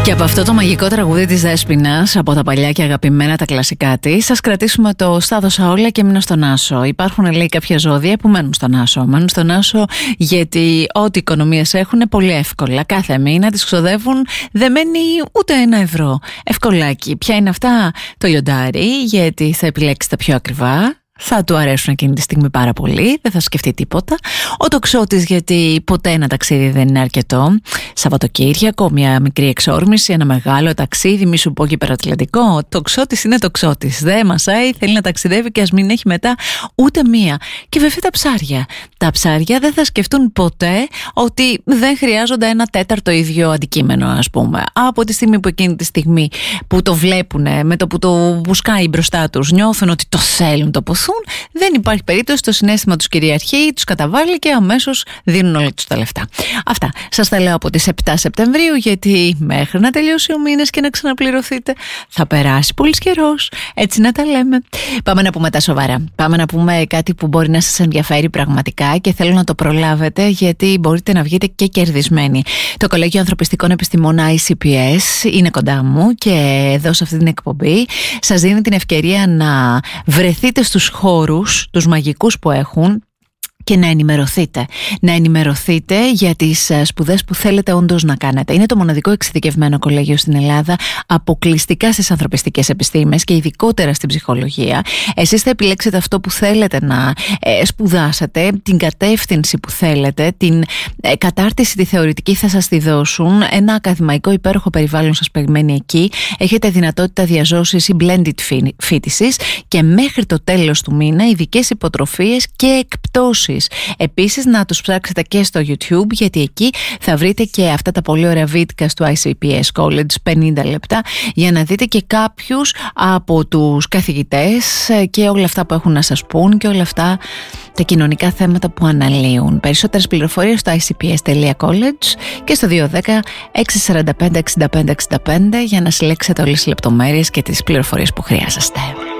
Και από αυτό το μαγικό τραγούδι της Δέσποινας, από τα παλιά και αγαπημένα τα κλασικά της, σας κρατήσουμε το «Στα δώσα όλα και μείνω στον Άσο». Υπάρχουν, λέει, κάποια ζώδια που μένουν στον Άσο. Μένουν στον Άσο γιατί ό,τι οικονομίες έχουν πολύ εύκολα. Κάθε μήνα τις ξοδεύουν, δεν μένει ούτε €1. Ευκολάκι. Ποια είναι αυτά? Το λιοντάρι, γιατί θα επιλέξει τα πιο ακριβά. Θα του αρέσουν εκείνη τη στιγμή πάρα πολύ, δεν θα σκεφτεί τίποτα. Ο τοξότης, γιατί ποτέ ένα ταξίδι δεν είναι αρκετό. Σαββατοκύριακο, μια μικρή εξόρμηση, ένα μεγάλο ταξίδι, μη σου πω και υπερατλαντικό. Ο τοξότης είναι τοξότης. Δεν μασάει, θέλει να ταξιδεύει και ας μην έχει μετά ούτε μία. Και βέβαια τα ψάρια. Τα ψάρια δεν θα σκεφτούν ποτέ ότι δεν χρειάζονται ένα τέταρτο ίδιο αντικείμενο, ας πούμε. Από τη στιγμή που εκείνη τη στιγμή που το βλέπουν, με το που το μπουσκάει μπροστά τους, νιώθουν ότι το θέλουν, το ποθούν. Δεν υπάρχει περίπτωση, το συναίσθημα τους κυριαρχεί, τους καταβάλει και αμέσως δίνουν όλα τους τα λεφτά. Αυτά σας τα λέω από τις 7 Σεπτεμβρίου, γιατί μέχρι να τελειώσει ο μήνας και να ξαναπληρωθείτε θα περάσει πολύς καιρός, έτσι να τα λέμε. Πάμε να πούμε τα σοβαρά. Πάμε να πούμε κάτι που μπορεί να σας ενδιαφέρει πραγματικά και θέλω να το προλάβετε, γιατί μπορείτε να βγείτε και κερδισμένοι. Το Κολέγιο Ανθρωπιστικών Επιστημών ICPS είναι κοντά μου και εδώ σε αυτή την εκπομπή σας δίνει την ευκαιρία να βρεθείτε στους χώρους, τους μαγικούς που έχουν, και να ενημερωθείτε. Να ενημερωθείτε για τις σπουδές που θέλετε όντως να κάνετε. Είναι το μοναδικό εξειδικευμένο κολέγιο στην Ελλάδα αποκλειστικά στις ανθρωπιστικές επιστήμες και ειδικότερα στην ψυχολογία. Εσείς θα επιλέξετε αυτό που θέλετε να σπουδάσετε, την κατεύθυνση που θέλετε, την κατάρτιση τη θεωρητική θα σας τη δώσουν. Ένα ακαδημαϊκό υπέροχο περιβάλλον σας περιμένει εκεί. Έχετε δυνατότητα διαζώσης ή blended φοιτησης και μέχρι το τέλος του μήνα ειδικές υποτροφίες και εκπτώσεις. Επίσης να τους ψάξετε και στο YouTube, γιατί εκεί θα βρείτε και αυτά τα πολύ ωραία βίντεο του ICPS College 50 λεπτά για να δείτε και κάποιους από τους καθηγητές και όλα αυτά που έχουν να σας πούν και όλα αυτά τα κοινωνικά θέματα που αναλύουν. Περισσότερες πληροφορίες στο icps.college και στο 210 645 65 65 για να συλλέξετε όλες τις λεπτομέρειες και τις πληροφορίες που χρειάζεστε.